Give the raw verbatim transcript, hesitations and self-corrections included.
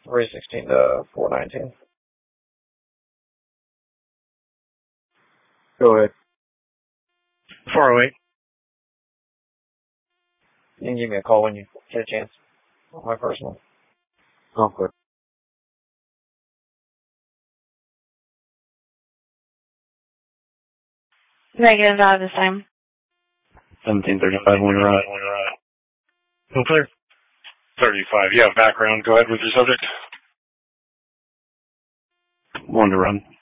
three sixteen to four nineteen. Go ahead. four oh eight. You can give me a call when you get a chance. My personal. Okay. Negative out of this time. seventeen thirty-five when you're on. No clear. thirty-five. Yeah, background. Go ahead with your subject. One to run.